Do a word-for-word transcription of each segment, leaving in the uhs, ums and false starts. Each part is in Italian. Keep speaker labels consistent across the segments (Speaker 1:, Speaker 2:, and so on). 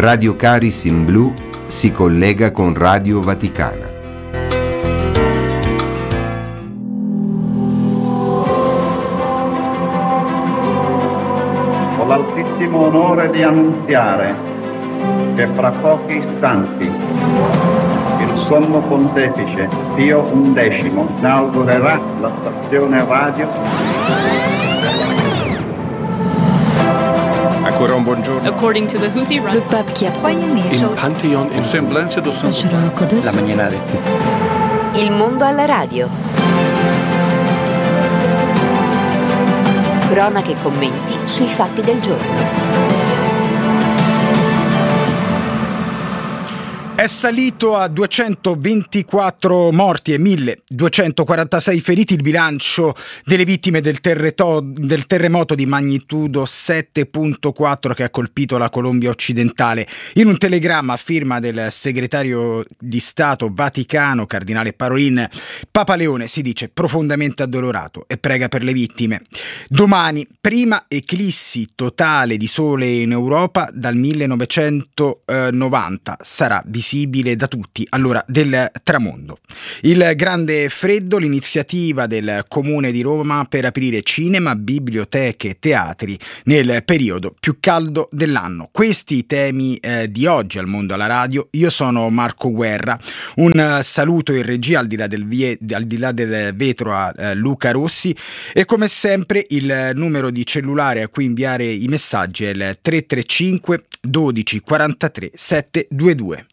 Speaker 1: Radio Caris in Blu si collega con Radio Vaticana.
Speaker 2: Ho l'altissimo onore di annunziare che fra pochi istanti il Sommo Pontefice Pio undicesimo inaugurerà la stazione radio.
Speaker 3: Ancora un buongiorno.
Speaker 4: According to the Houthi run.
Speaker 5: Le pape qui a
Speaker 3: Il Pantheon in semblance do
Speaker 5: La
Speaker 6: mañana resti.
Speaker 7: Il mondo alla radio. Cronache e commenti sui fatti del giorno.
Speaker 8: È salito a duecentoventiquattro morti e milleduecentoquarantasei feriti il bilancio delle vittime del, terreto- del terremoto di magnitudo sette virgola quattro che ha colpito la Colombia occidentale. In un telegramma a firma del segretario di Stato Vaticano, Cardinale Parolin, Papa Leone si dice profondamente addolorato e prega per le vittime. Domani, prima eclissi totale di sole in Europa dal millenovecentonovanta, sarà visibile da tutti all'ora del tramonto. Il grande freddo, l'iniziativa del Comune di Roma per aprire cinema, biblioteche e teatri nel periodo più caldo dell'anno. Questi i temi eh, di oggi al Mondo alla Radio. Io sono Marco Guerra. Un saluto in regia al di là del, vie- al di là del vetro a eh, Luca Rossi e come sempre il numero di cellulare a cui inviare i messaggi è il tre tre cinque dodici quarantatré settecentoventidue.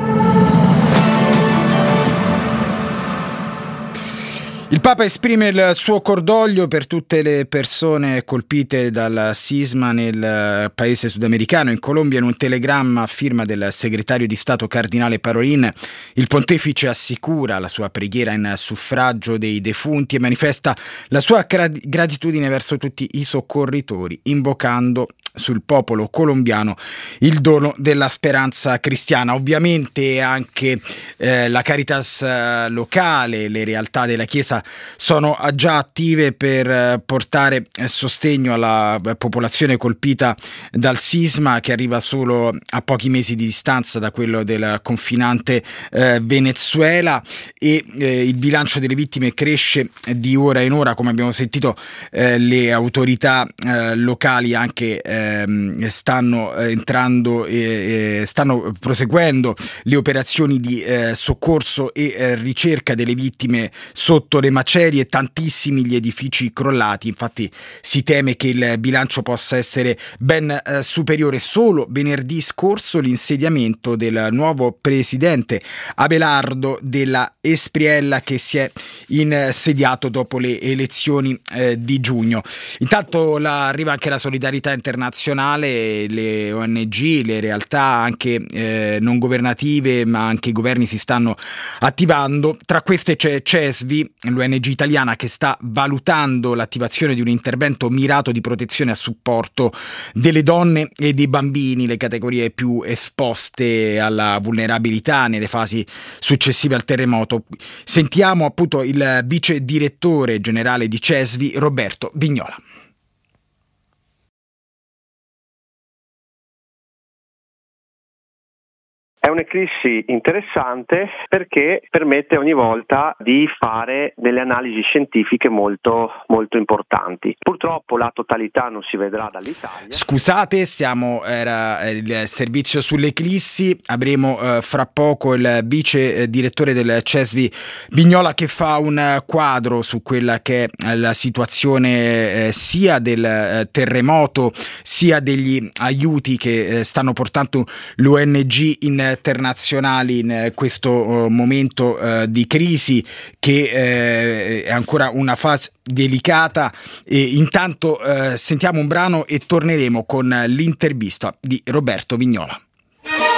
Speaker 8: Il Papa esprime il suo cordoglio per tutte le persone colpite dal sisma nel paese sudamericano. In Colombia, in un telegramma a firma del segretario di Stato Cardinale Parolin, il pontefice assicura la sua preghiera in suffragio dei defunti e manifesta la sua gratitudine verso tutti i soccorritori, invocando sul popolo colombiano il dono della speranza cristiana. Ovviamente anche eh, la Caritas eh, locale, le realtà della Chiesa sono già attive per eh, portare eh, sostegno alla eh, popolazione colpita dal sisma, che arriva solo a pochi mesi di distanza da quello del confinante eh, Venezuela, e eh, il bilancio delle vittime cresce di ora in ora. Come abbiamo sentito, eh, le autorità eh, locali anche eh, stanno entrando e stanno proseguendo le operazioni di eh, soccorso e eh, ricerca delle vittime sotto le macerie, tantissimi gli edifici crollati. Infatti si teme che il bilancio possa essere ben eh, superiore. Solo venerdì scorso l'insediamento del nuovo presidente Abelardo della Espriella, che si è insediato dopo le elezioni eh, di giugno. Intanto la, arriva anche la solidarietà internazionale, le O N G, le realtà anche eh, non governative, ma anche i governi si stanno attivando. Tra queste c'è CESVI, l'O N G italiana, che sta valutando l'attivazione di un intervento mirato di protezione a supporto delle donne e dei bambini, le categorie più esposte alla vulnerabilità nelle fasi successive al terremoto. Sentiamo appunto il vice direttore generale di CESVI, Roberto Vignola.
Speaker 9: È un'eclissi interessante perché permette ogni volta di fare delle analisi scientifiche molto, molto importanti. Purtroppo la totalità non si vedrà dall'Italia.
Speaker 8: Scusate, stiamo era il servizio sull'eclissi. Avremo eh, fra poco il vice direttore del CESVI Vignola, che fa un quadro su quella che è la situazione eh, sia del eh, terremoto sia degli aiuti che eh, stanno portando l'O N G internazionali in questo uh, momento uh, di crisi, che uh, è ancora una fase delicata. E intanto uh, sentiamo un brano e torneremo con l'intervista di Roberto Vignola.